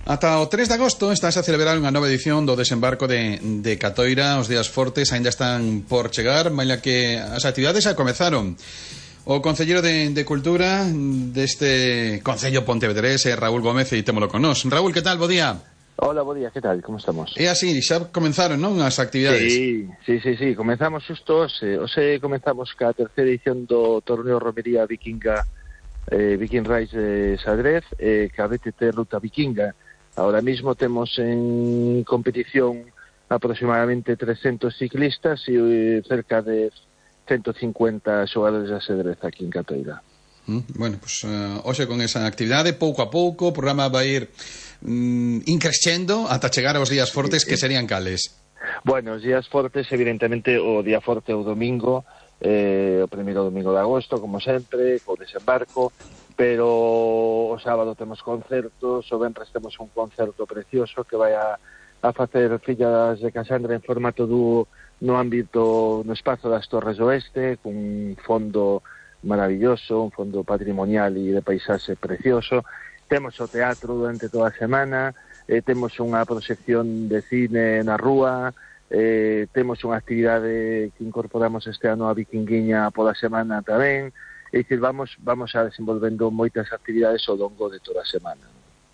Ata o 3 de agosto estás a celebrar unha nova edición do desembarco de Catoira. Os días fortes aínda están por chegar, maila que as actividades xa comezaron. O concelleiro de Cultura deste Concello Pontevedrés é Raúl Gómez e témolo con nós. Raúl, que tal? Bo día. Hola, bo día, que tal? Como estamos? É así, xa comenzaron, non, as actividades? Sí, comenzamos xusto hoxe comenzamos ca terceira edición do torneo Romería Vikinga Viking Race de Sadrez, ca BTT Ruta Vikinga. Ahora mismo temos en competición aproximadamente 300 ciclistas e cerca de 150 xogadores de ajedrez aquí en Catoira. Bueno, pues hoxe con esa actividade, pouco a pouco, o programa vai ir increscendo ata chegar aos días fortes, que serían cales? Bueno, os días fortes, evidentemente, o día forte é o domingo, o primeiro domingo de agosto, como sempre, co desembarco, pero o sábado temos concertos, o venres temos un concerto precioso que vai a facer Fillas de Casandra en formato dúo no ámbito, no espazo das Torres do Oeste, cun fondo maravilloso, un fondo patrimonial e de paisaxe precioso. Temos o teatro durante toda a semana, temos unha proxección de cine na rúa, temos unha actividade que incorporamos este ano a Vikinguiña pola semana tamén. É dicir, vamos a desenvolvendo moitas actividades ao longo de toda a semana.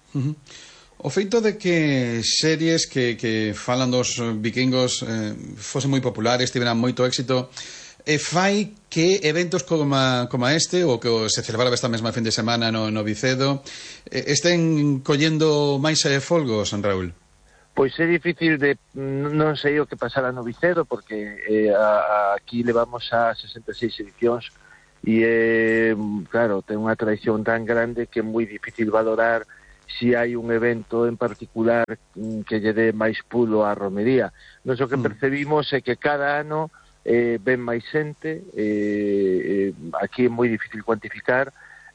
O feito de que series que falan dos vikingos fosen moi populares, tiveran moito éxito, fai que eventos como este, o que se celebraba esta mesma fin de semana no Vicedo, estén collendo máis folgos, Raúl? Pois é difícil non sei o que pasara no Vicedo, porque aquí levamos a 66 edicións e, claro, ten unha tradición tan grande que é moi difícil valorar si hai un evento en particular que lle dé máis pulo á romería. Nos o que percebimos é que cada ano ven máis xente, aquí é moi difícil cuantificar,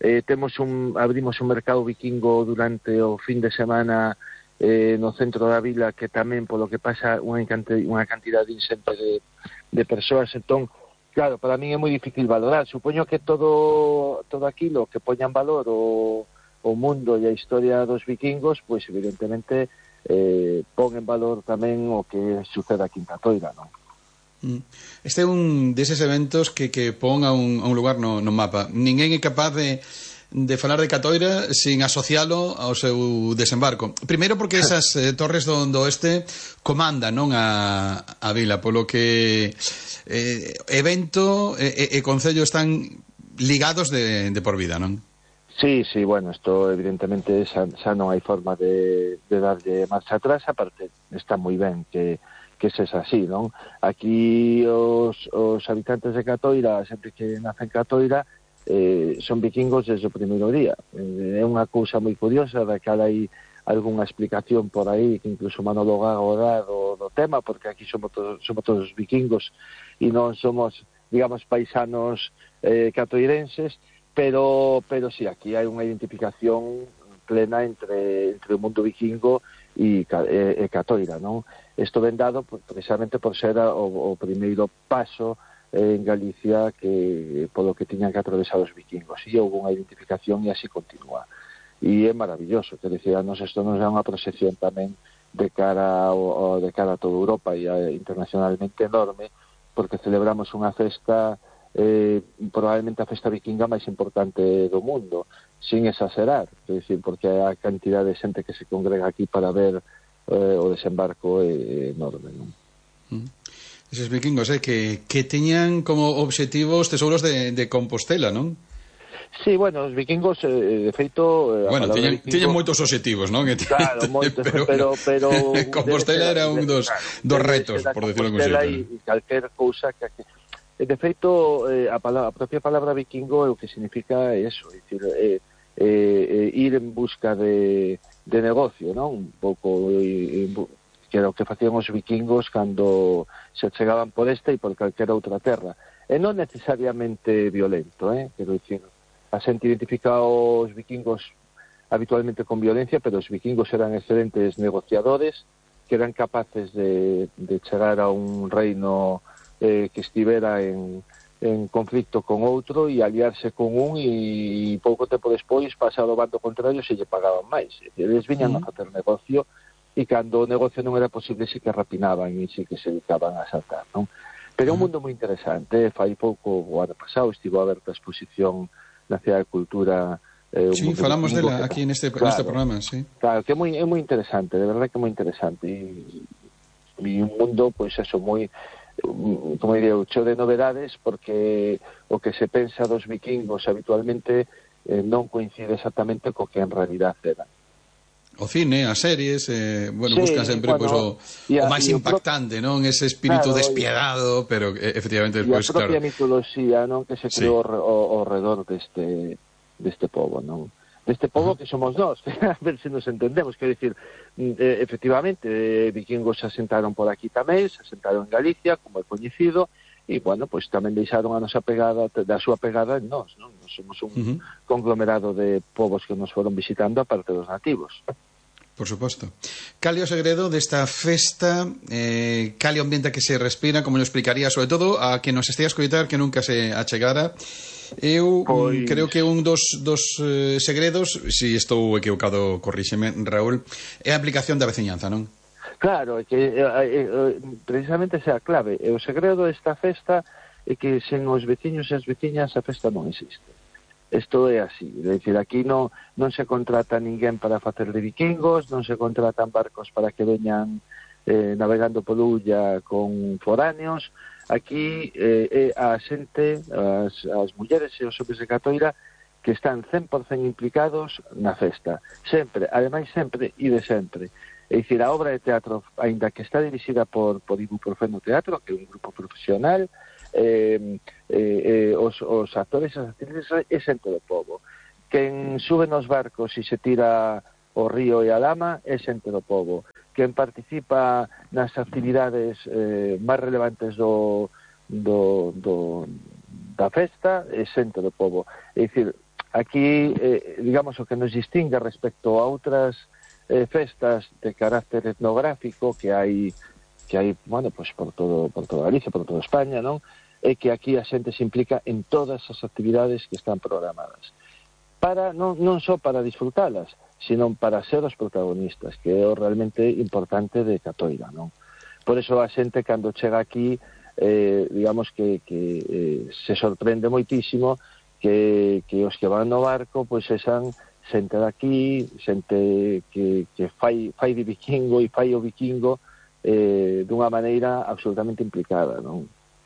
abrimos un mercado vikingo durante o fin de semana no centro da vila, que tamén polo que pasa unha cantidade insente de persoas. Entón, claro, para min é moi difícil valorar. Supoño que todo aquilo que poñan valor o mundo e a historia dos vikingos, pois evidentemente pon en valor tamén o que sucede aquí en Catoira, non? Este é un deses eventos que pon a un lugar no mapa. Ninguén é capaz de falar de Catoira sin asocialo ao seu desembarco. Primeiro porque esas torres do oeste comandan, non, a vila, polo que evento e concello están ligados de por vida, non? Sí, bueno, isto evidentemente xa non hai forma de darlle marcha atrás, aparte está moi ben que se é así, non? Aquí os habitantes de Catoira, sempre que nacen Catoira, son vikingos desde o primeiro día. É unha cousa moi curiosa, da que hai algunha explicación por aí, que incluso Manolo Gago dá do tema, porque aquí somos todos vikingos e non somos, digamos, paisanos catoirenses, pero sí, aquí hai unha identificación plena entre o mundo vikingo e Catoira, non? Isto ven dado precisamente por ser o primeiro paso en Galicia que polo que tiñan que atravesar os vikingos, e houve unha identificación e así continúa, e é maravilloso, que decía, isto nos dá unha proxección tamén de cara a toda Europa e internacionalmente enorme, porque celebramos unha festa, probablemente a festa vikinga máis importante do mundo, sin exagerar, é dicir, porque a cantidad de xente que se congrega aquí para ver o desembarco é enorme, non? Eses vikingos que teñan como obxectivo os tesouros de Compostela, non? Sí, bueno, os vikingos, de feito... Bueno, tiñen moitos obxectivos, non? Claro, moitos, pero Compostela era un dos retos, por decirlo como Compostela e calquer cousa que... De feito, a propia palabra vikingo é o que significa eso, é dicir, ir en busca de negocio, non? Un pouco... que era o que facían os vikingos cando se chegaban por esta e por calquera outra terra. E non necesariamente violento, quero dicir, a xente identifica os vikingos habitualmente con violencia, pero os vikingos eran excelentes negociadores, que eran capaces de chegar a un reino que estivera en en conflicto con outro e aliarse con un e pouco tempo despois pasado o bando contrario se lle pagaban máis. Eles viñan a facer negocio e cando o negocio non era posible sí que rapinaban e sí que se dedicaban a asaltar, non? Pero é un mundo moi interesante. Fai pouco, o ano pasado, estivo aberta a exposición na Cidade de Cultura. Sí, falamos dela aquí neste programa, sí. Claro, que é moi interesante, de verdade que é moi interesante. E un mundo, pois eso, moi, como diría, cheo de novedades, porque o que se pensa dos vikingos habitualmente non coincide exactamente co que en realidad eran. O cine, as series, bueno, sí, buscan sempre bueno, o máis impactante, non? Ese espírito despiadado, pero efectivamente despois, claro. E a propia mitoloxía, non? Que se creou ao redor deste pobo, non? Deste pobo que somos nós, a ver se nos entendemos, quero dicir, efectivamente, vikingos se asentaron por aquí tamén, se asentaron en Galicia, como é coñecido, e, bueno, pois tamén deixaron a nosa pegada, da súa pegada en nós, non? Nos somos un conglomerado de povos que nos foron visitando a parte dos nativos. Por suposto. Cal é o segredo desta festa? Cal é o ambiente que se respira? Como yo explicaría, sobre todo, a que nos estea a escoitar que nunca se achegara? Eu creo que un dos segredos, se estou equivocado, corríxeme, Raúl, é a aplicación da veciñanza, non? Claro, é que precisamente esa é a clave. O segredo desta festa é que sen os veciños e as veciñas a festa non existe. Isto é así, é dicir, aquí non se contrata ninguén para facer de vikingos, non se contratan barcos para que veñan navegando por Ulla con foráneos. Aquí a xente, as mulleres e os homes de Catoira que están 100% implicados na festa, sempre, ademais sempre e de sempre. É dicir, a obra de teatro, aínda que está dirixida por Ibuprofeno Teatro, que é un grupo profesional, os actores e as actrices é xente do povo. Quen sube nos barcos e se tira o río e a lama é xente do povo. Quen participa nas actividades máis relevantes da festa é xente do povo. É dicir, aquí, digamos, o que nos distingue respecto a outras festas de carácter etnográfico que hai, bueno, pues por toda Galicia, por toda España, non? É que aquí a xente se implica en todas as actividades que están programadas. Non só para disfrutalas, sino para ser os protagonistas, que é o realmente importante de Catoira, non? Por eso a xente, cando chega aquí, digamos que se sorprende moitísimo que os que van no barco, pois sean xente daqui, xente que fai de vikingo e fai o vikingo dunha maneira absolutamente implicada, non?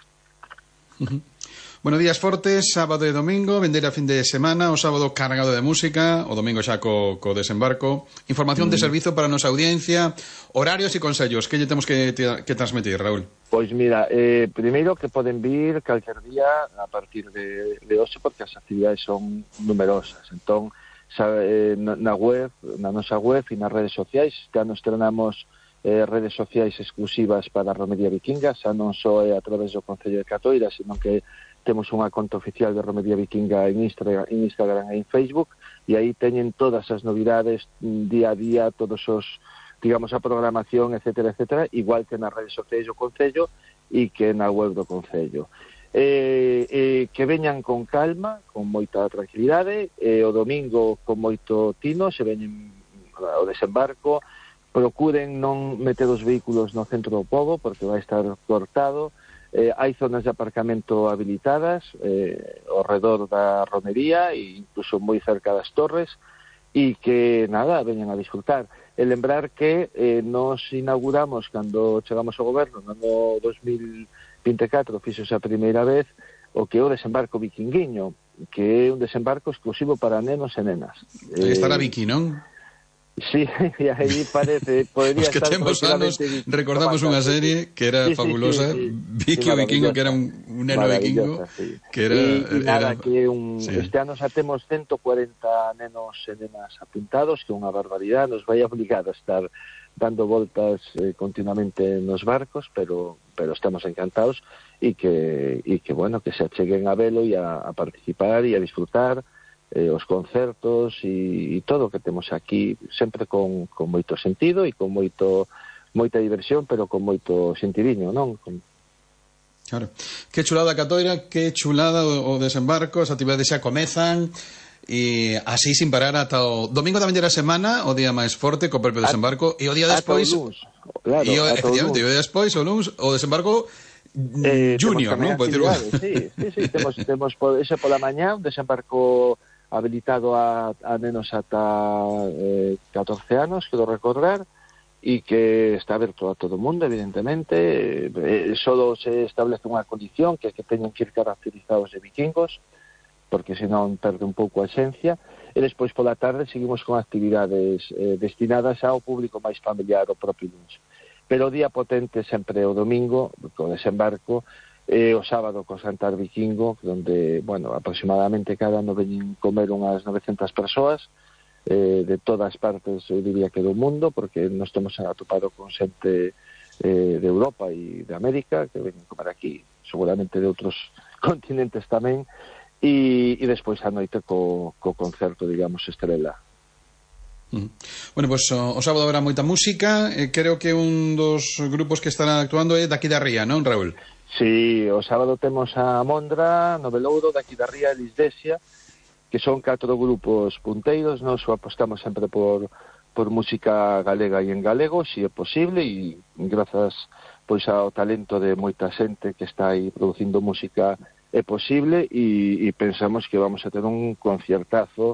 Bueno, días fortes, sábado e domingo, vender a fin de semana, o sábado cargado de música, o domingo xa co desembarco. Información de servizo para a nosa audiencia, horarios e consellos. Que lle temos que transmitir, Raúl? Pois mira, primeiro que poden vir calquer día a partir de hoxe, porque as actividades son numerosas. Entón, na nosa web e nas redes sociais, xa nos estrenamos redes sociais exclusivas para a Romería Vikinga, xa non só é a través do Concello de Catoira, senón que temos unha conta oficial de Romería Vikinga en Instagram e en Facebook, e aí teñen todas as novidades día a día, todos os, digamos, a programación, etcétera, etcétera, igual que nas redes sociais do Concello e que na web do Concello. Que veñan con calma, con moita tranquilidade, o domingo con moito tino, se veñen ao desembarco, procuren non meter os vehículos no centro do pobo, porque vai estar cortado. Hai zonas de aparcamento habilitadas ao redor da romería e incluso moi cerca das torres, e que, nada, veñan a disfrutar. E lembrar que nos inauguramos, cando chegamos ao goberno, no ano 2024, fixose a primeira vez, o que é o desembarco vikinguiño, que é un desembarco exclusivo para nenos e nenas. Aí estará Viki, non? Sí, e aí parece, podría estar... Os que temos anos recordamos unha serie que era fabulosa, Viki o Vikingo, que era un neno vikingo, que era... nada, que este ano xa temos 140 nenos e nenas apuntados, que é unha barbaridade, nos vai obligar a estar dando voltas continuamente nos barcos, pero estamos encantados, e que bueno, que se acheguen a velo e a participar e a disfrutar os concertos e todo o que temos aquí, sempre con moito sentido e con moita diversión, pero con moito sentidiño, non? Claro. Que chulada Catoira, que chulada o desembarco, as actividades xa comezan e así sin parar ata o domingo da vindeira semana, o día máis forte co propio desembarco, e o día despois claro, efectivamente, o día despois o luns o desembarco junior, non? Sí, temos ese pola mañá un desembarco habilitado a nenos ata 14 anos, quero recordar, e que está aberto a todo o mundo, evidentemente. Só se establece unha condición, que é que teñen que ir caracterizados de vikingos, porque senón perde un pouco a esencia, e despois pola tarde seguimos con actividades destinadas ao público máis familiar o propio lunes. Pero o día potente sempre o domingo, co desembarco, o sábado co Santar Vikingo, onde, bueno, aproximadamente cada ano veñen comer unhas 900 persoas, de todas partes, eu diría que do mundo, porque nos temos atopado con xente de Europa e de América, que veñen comer aquí, seguramente de outros continentes tamén, e despois a noite co concerto, digamos, estrela. Bueno, pues o sábado habrá moita música, creo que un dos grupos que estará actuando é daqui da Ría, non, Raúl? Sí, o sábado temos a Mondra, Novelouro, daqui da Ría e Lisdesia, que son 4 grupos punteiros. Nós apostamos sempre por música galega e en galego, se é posible, e grazas pois ao talento de moita xente que está aí producindo música é posible, e pensamos que vamos a ter un conciertazo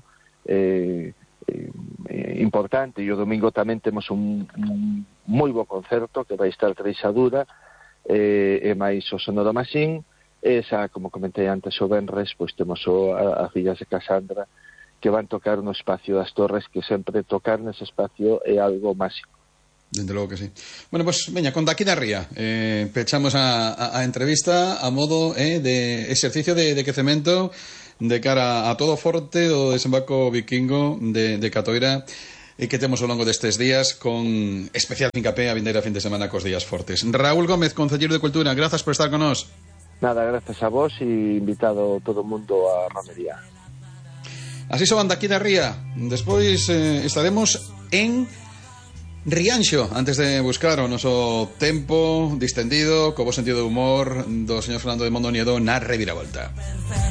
importante. E o domingo tamén temos un moi bo concerto que vai estar Treixadura e máis o Sonora Machine. Esa, como comentei antes, o venres, pois temos as fillas de Casandra, que van tocar no espacio das Torres, que sempre tocar nese espacio é algo máxico. Dende logo que sí. Bueno, pues veña, con daqui da Ría pechamos a entrevista a modo de exercicio de quecemento de cara a todo o forte do desembarco vikingo de Catoira, e que temos ao longo destes días, con especial fincapé a vindeira fin de semana cos días fortes. Raúl Gómez, Concelleiro de Cultura, grazas por estar con nós. Nada, gracias a vos, e invitado todo o mundo a romería. Así son daqui da Ría. Despois estaremos en Rianxo, antes de buscar o noso tempo distendido, co bo sentido de humor do señor Fernando de Mondoñedo na reviravolta.